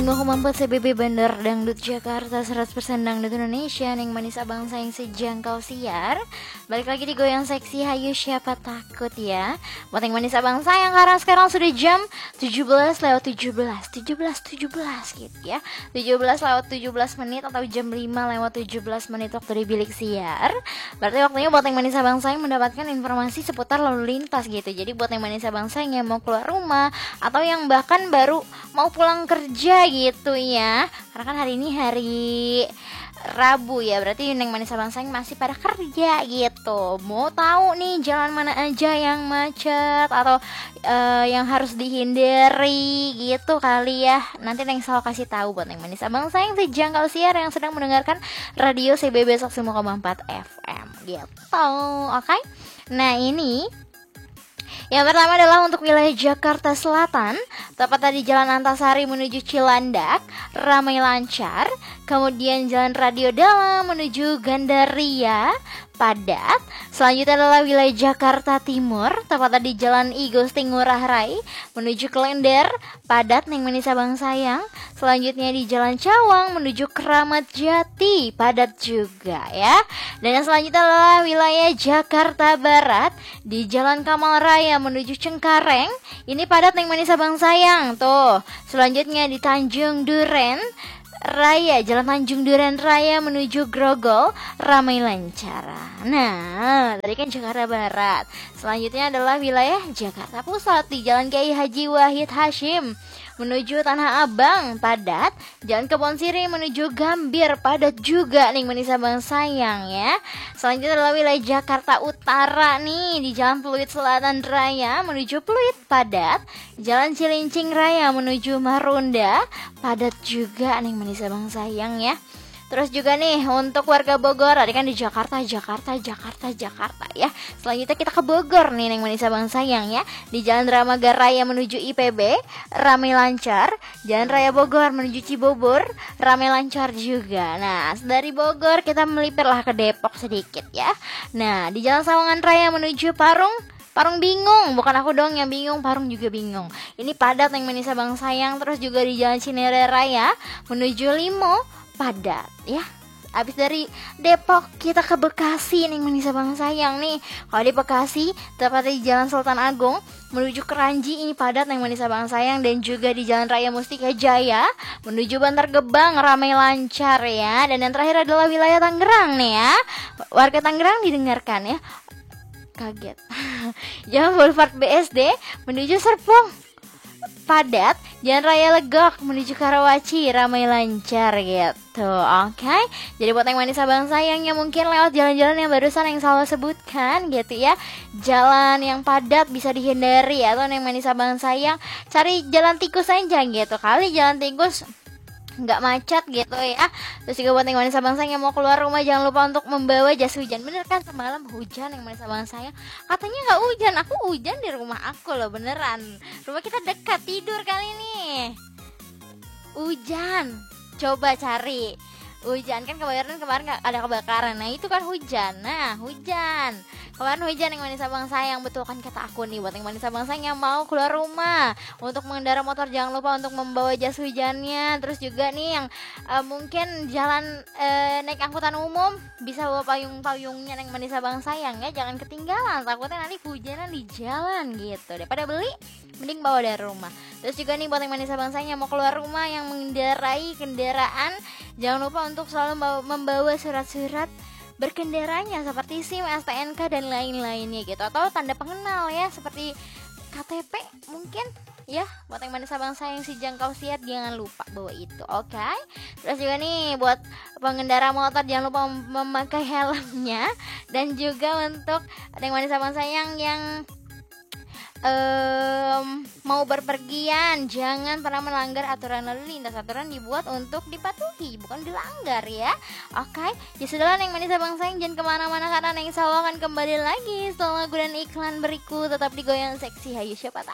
Membuat CBB Bandar Dangdut Jakarta 100% Dangdut Indonesia Neng manis abang sayang sejangkau siar. Balik lagi di Goyang Seksi, hayu siapa takut ya. Buat yang manis abang sayang, karena sekarang sudah jam 17:17 gitu ya, 17:17 atau jam 5:17 waktu di bilik siar. Berarti waktunya buat yang manis abang sayang mendapatkan informasi seputar lalu lintas gitu. Jadi buat yang manis abang sayang yang mau keluar rumah atau yang bahkan baru mau pulang kerja gitu ya, karena kan hari ini hari Rabu ya, berarti Neng manis abang sayang masih pada kerja gitu. Mau tahu nih jalan mana aja yang macet atau yang harus dihindari gitu kali ya, nanti Neng selalu kasih tahu buat Neng manis abang sayang sejangkau siar yang sedang mendengarkan radio CBB 105,4 FM gitu. Oke. Nah, ini yang pertama adalah untuk wilayah Jakarta Selatan, tepatnya di Jalan Antasari menuju Cilandak, ramai lancar. Kemudian Jalan Radio Dalam menuju Gandaria, padat. Selanjutnya adalah wilayah Jakarta Timur, tepatnya di Jalan I Gusti Ngurah Rai menuju Klender, padat Neng manis abang sayang. Selanjutnya di Jalan Cawang menuju Keramat Jati, padat juga ya. Dan yang selanjutnya adalah wilayah Jakarta Barat di Jalan Kamal Raya menuju Cengkareng. Ini padat Neng manis abang sayang tuh. Selanjutnya di Tanjung Duren Raya, Jalan Tanjung Duren Raya menuju Grogol, ramai lancar. Nah, tadi kan Jakarta Barat. Selanjutnya adalah wilayah Jakarta Pusat di Jalan Kiai Haji Wahid Hashim menuju Tanah Abang, padat. Jalan Kebon Sirih menuju Gambir, padat juga Neng manis abang sayang ya. Selanjutnya adalah wilayah Jakarta Utara nih, di Jalan Pluit Selatan Raya menuju Pluit, padat. Jalan Cilincing Raya menuju Marunda, padat juga Neng manis abang sayang ya. Terus juga nih untuk warga Bogor, tadi kan di Jakarta ya. Selanjutnya kita ke Bogor nih Neng manis abang sayang ya. Di Jalan Dramaga Raya menuju IPB, ramai lancar. Jalan Raya Bogor menuju Cibubur, ramai lancar juga. Nah, dari Bogor kita melipirlah ke Depok sedikit ya. Nah, di Jalan Sawangan Raya menuju Parung bingung, bukan aku dong yang bingung, Parung juga bingung. Ini padat Neng manis abang sayang. Terus juga di Jalan Cinere Raya menuju Limo, padat ya. Abis dari Depok kita ke Bekasi Neng manis abang sayang nih. Kalau di Bekasi tepat di Jalan Sultan Agung menuju Keranji, ini padat Neng manis abang sayang. Dan juga di Jalan Raya Mustika Jaya menuju Bantar Gebang, ramai lancar ya. Dan yang terakhir adalah wilayah Tangerang nih ya. Warga Tangerang didengarkan ya. Kaget. Jalan Boulevard BSD menuju Serpong, padat. Jalan Raya Legok menuju Karawaci, ramai lancar gitu. Oke. Jadi buat yang manis abang sayang yang mungkin lewat jalan-jalan yang barusan yang selalu sebutkan gitu ya, jalan yang padat bisa dihindari, atau yang manis abang sayang cari jalan tikus aja gitu. Kali jalan tikus nggak macet gitu ya. Terus juga buat yang manis abang sayang yang mau keluar rumah, jangan lupa untuk membawa jas hujan. Bener kan semalam hujan yang manis abang sayang? Katanya nggak hujan, aku hujan di rumah aku loh, beneran. Rumah kita dekat, tidur kali ini hujan. Coba cari hujan, kan kemarin ada kebakaran. Nah itu kan hujan. Nah hujan kemarin hujan yang manis abang sayang, betul kan kata aku nih. Buat yang manis abang sayang yang mau keluar rumah untuk mengendara motor, jangan lupa untuk membawa jas hujannya. Terus juga nih yang mungkin jalan naik angkutan umum bisa bawa payung-payungnya yang manis abang sayang ya, jangan ketinggalan, takutnya nanti hujanan di jalan gitu. Daripada beli mending bawa dari rumah. Terus juga nih buat yang manis abang sayang yang mau keluar rumah, yang mengendarai kendaraan, jangan lupa untuk selalu membawa surat-surat berkendaranya seperti SIM, STNK dan lain-lainnya gitu, atau tanda pengenal ya seperti KTP mungkin ya. Buat yang manis abang sayang si jangkau siar jangan lupa bawa itu. Oke. Terus juga nih buat pengendara motor jangan lupa memakai helmnya. Dan juga untuk yang manis abang sayang yang mau berpergian, jangan pernah melanggar aturan lalu lintas. Aturan dibuat untuk dipatuhi, bukan dilanggar ya. Oke, ya sudahlah Neng manis abang sayang, jangan kemana-mana karena Neng selalu akan kembali lagi setelah lagu dan iklan berikut. Tetap di Goyang Seksi, hayu siapa tahu.